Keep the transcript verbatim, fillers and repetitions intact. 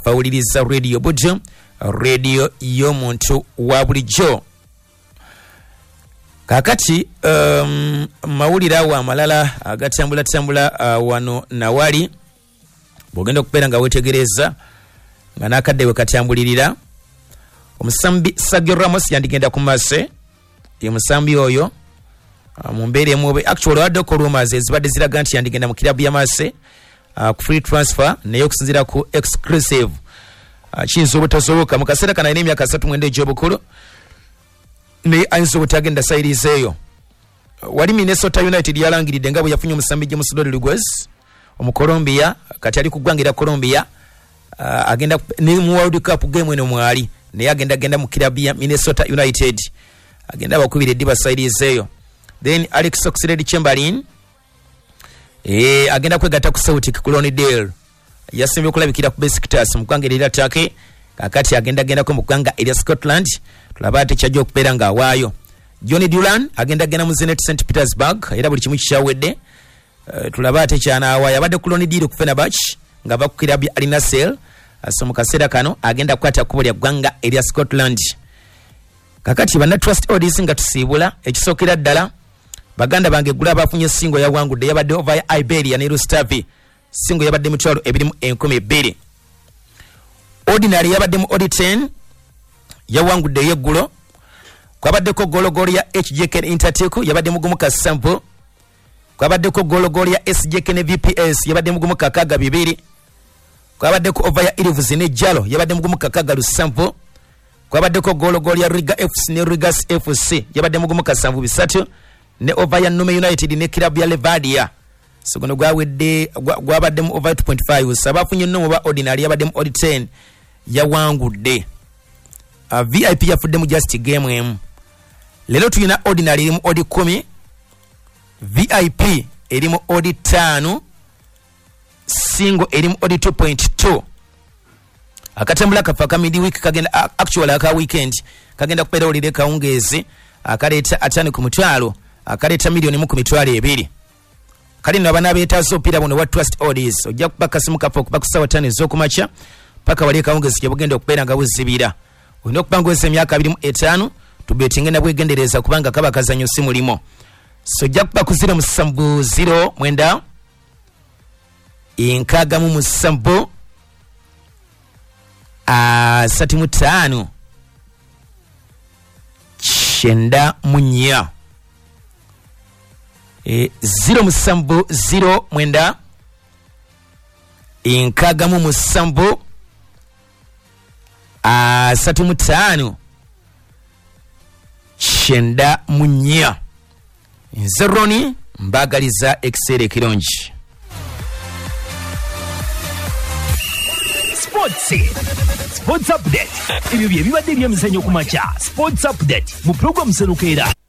bawuliriza radio Budjo, radio y'omuntu wa bulijjo. Kakati um, mawulira wa malala agatambula tambula uh, wano nawali bogenda okubeera nga wetegereza nga nakadde we katambulirira. Omusambi Sergio Ramos yandigenda ku Mase, ye musambi oyo uh, mu mbeera emu actually wadde ko rumors ezibadde ziraga nti yandigenda mu kilabu ya Mase uh, ku free transfer naye okusinziira ku exclusive uh, kiyinza obutasoboka mu kaseera kana alina emyaka asatu mwenda egy'obukulu ne ayinza obutagenda sayiriza eyo. Wali Minnesota United yalangiridde nga bwe yafunye omusambi James Rodriguez omu Colombia, kati ali kugwangira Colombia uh, agenda ne mu World Cup game eno mwali naye agenda agenda mu kilabu ya Minnesota United agenda bakubira eddiba sayiriza eyo. Then Alex Oxlade-Chamberlain eh agenda kwegatta ku Celtic ku Lonsdale yasimbye okulabikira ku Besiktas mu ggwanga erya Turkey, kakati agenda agenda ko mu ggwanga erya Scotland tulaba ate kyajja okubeera nga awaayo. Johnny Duran agenda agenda mu Zenit Saint Petersburg era buli kimu kikyawedde. Uh, tulaba ate kyanaawayo abadde ku Lonsdale ku Fenerbahce nga bakukira bya Al Nassr aso mu kaseera kano agenda kukwata kubo lya ggwanga erya Scotland. Kakati bana Trust Odds nga tusiibula ekisookera ddala baganda bange gula bafunye singo ya wangudde yabadde over ya Iberia ne Rustavi singo yabadde mu mitwalo ebiri mu enkumi ebbiri. Ordinary yabadde mu Odi ten ya wangudde yeggulo kwabaddeko gologolo ya H J K Interteco yabadde mugumu ka sample kwabaddeko gologolo ya S J K ne V P S yabadde mugumu ka kaga bibiri kwabaddeko over ya Ilves ne Jalo yabadde mugumu ka kaga lusample kwabaddeko gologolo ya Riga F C ne Rigas F C yabadde mugumu ka sample bisatu ne over ya Nume United ne club ya Levadia seguno gwawedde gwabadde mu over two point five sabafunye no ba Ordinary yabadde mu Odi ten ya wangudde. Uh, V I P yafudde mu just game emu. Lero tulina Ordinary eri mu Odi kumi, V I P eri mu Odi tano, single eri mu Odi two point two. Akatambula kafa ka mid week kagenda uh, actually aka weekend kagenda kupera olire kaungezi akaleta atani ku mutwalo akaleta milioni mu ku mitwalo ebiri. Kali nabana beetazo opira buno wa Trust Odds ojja kubaka simu kafa okuba ku sawa tano z'okumacha paka wali kaungezi kyebugenda okubeera nga buzibira. Olina okubangweza emyaka abiri mu etaano tubetinge na bwegendereza kubanga kaba kazanyo simu limo. So ojja kuba ku zero musanvu zero mwenda enkaaga mu musanvu asatu mu ttaano kyenda mu nnya e zero musanvu zero mwenda enkaaga mu musanvu asatu mu ttaano kyenda mu nnya. Nze Roni mbagaliza ekiseera ekirungi. Sports Sports Update ebyo bye bibadde by'emizannyo ku makya. Sports Update mu program Serukeera.